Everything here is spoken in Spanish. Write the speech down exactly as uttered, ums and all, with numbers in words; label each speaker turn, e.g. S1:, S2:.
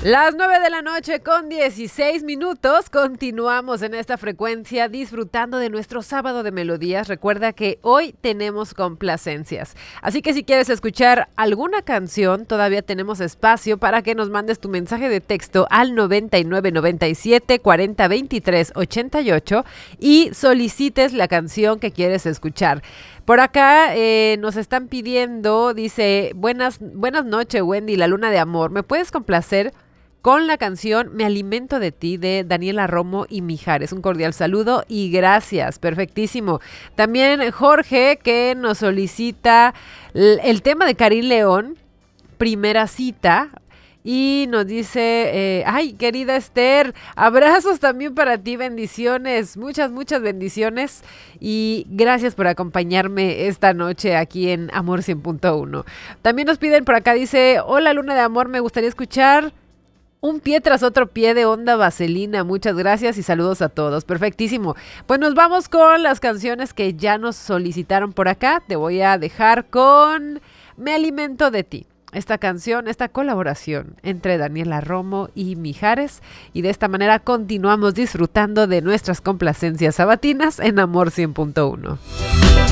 S1: Las nueve de la noche con dieciséis minutos, continuamos en esta frecuencia disfrutando de nuestro sábado de melodías. Recuerda que hoy tenemos complacencias, así que si quieres escuchar alguna canción, todavía tenemos espacio para que nos mandes tu mensaje de texto al noventa y nueve noventa y siete cuarenta veintitrés ochenta y ocho y solicites la canción que quieres escuchar. Por acá eh, nos están pidiendo, dice, buenas, buenas noches Wendy, la luna de amor, ¿me puedes complacer con la canción Me alimento de ti de Daniela Romo y Mijares? Un cordial saludo y gracias, perfectísimo. También Jorge, que nos solicita el, el tema de Karim León, Primera Cita, y nos dice, eh, ay, querida Esther, abrazos también para ti, bendiciones, muchas, muchas bendiciones y gracias por acompañarme esta noche aquí en Amor cien punto uno. También nos piden por acá, dice, hola luna de amor, me gustaría escuchar Un pie tras otro pie de Onda Vaselina. Muchas gracias y saludos a todos. Perfectísimo. Pues nos vamos con las canciones que ya nos solicitaron por acá. Te voy a dejar con Me alimento de ti. Esta canción, esta colaboración entre Daniela Romo y Mijares. Y de esta manera continuamos disfrutando de nuestras complacencias sabatinas en Amor cien punto uno.